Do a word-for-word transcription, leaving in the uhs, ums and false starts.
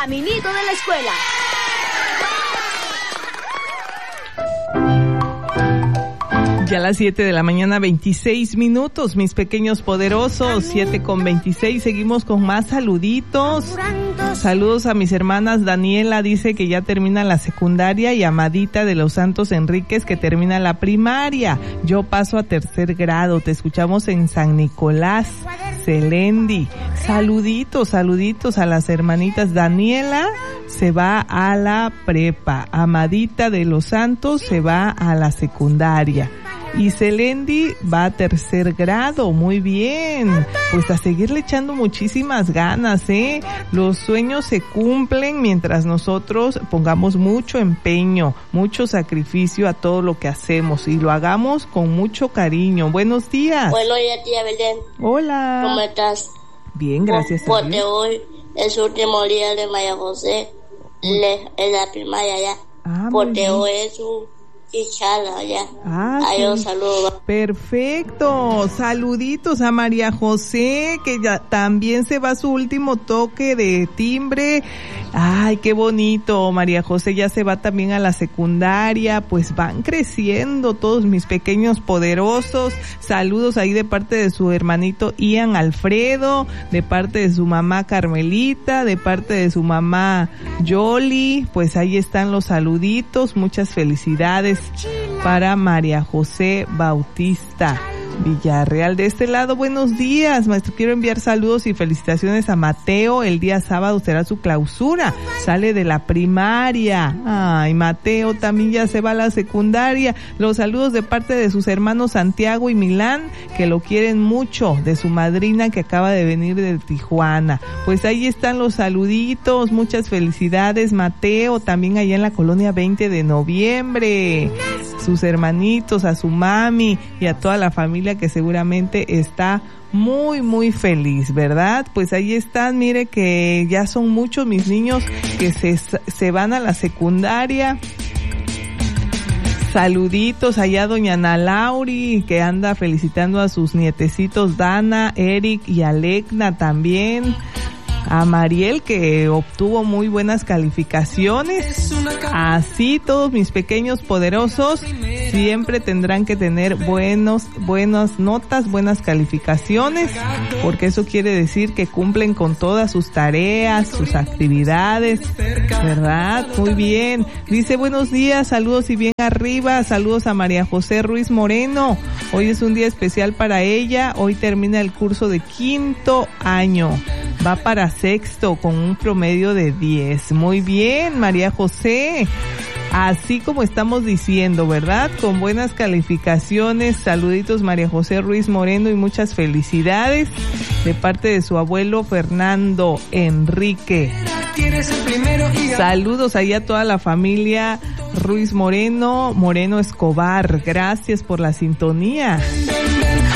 caminito de la escuela. Ya a las siete de la mañana, veintiséis minutos, mis pequeños poderosos, siete con veintiséis, seguimos con más saluditos. Saludos a mis hermanas. Daniela dice que ya termina la secundaria y Amadita de los Santos Enríquez que termina la primaria. Yo paso a tercer grado, te escuchamos en San Nicolás, Celendi. Saluditos, saluditos a las hermanitas. Daniela se va a la prepa, Amadita de los Santos se va a la secundaria y Celendi va a tercer grado. Muy bien, pues a seguirle echando muchísimas ganas, ¿eh? Los sueños se cumplen mientras nosotros pongamos mucho empeño, mucho sacrificio a todo lo que hacemos y lo hagamos con mucho cariño. Buenos días. Buenos días, tía Belén. Hola. ¿Cómo estás? Bien, gracias Por, a Dios. Porque hoy es su último día de María José le, en la primaria ya. Ah, porque hoy es su hijada ya. Ah, Adiós, sí. saludos. Perfecto. Saluditos a María José, que ya también se va su último toque de timbre. Ay, qué bonito. María José ya se va también a la secundaria. Pues van creciendo todos mis pequeños poderosos. Saludos ahí de parte de su hermanito Ian Alfredo, de parte de su mamá Carmelita, de parte de su mamá Yoli. Pues ahí están los saluditos. Muchas felicidades para María José Bautista Villarreal. De este lado, buenos días, maestro. Quiero enviar saludos y felicitaciones a Mateo. El día sábado será su clausura. Sale de la primaria. Ay, Mateo también ya se va a la secundaria. Los saludos de parte de sus hermanos Santiago y Milán, que lo quieren mucho, de su madrina que acaba de venir de Tijuana. Pues ahí están los saluditos. Muchas felicidades, Mateo. También allá en la colonia veinte de noviembre. Sus hermanitos, a su mami y a toda la familia que seguramente está muy, muy feliz, ¿verdad? Pues ahí están, mire que ya son muchos mis niños que se, se van a la secundaria. Saluditos allá a doña Ana Lauri, que anda felicitando a sus nietecitos Dana, Eric y Alecna también. A Mariel, que obtuvo muy buenas calificaciones. Así todos mis pequeños poderosos siempre tendrán que tener buenos, buenas notas, buenas calificaciones, porque eso quiere decir que cumplen con todas sus tareas, sus actividades, ¿verdad? Muy bien. Dice, buenos días, saludos y bien arriba, saludos a María José Ruiz Moreno. Hoy es un día especial para ella, hoy termina el curso de quinto año. Va para sexto con un promedio de diez. Muy bien, María José. Así como estamos diciendo, ¿verdad? Con buenas calificaciones. Saluditos, María José Ruiz Moreno, y muchas felicidades de parte de su abuelo Fernando Enrique. Saludos ahí a toda la familia Ruiz Moreno, Moreno Escobar. Gracias por la sintonía.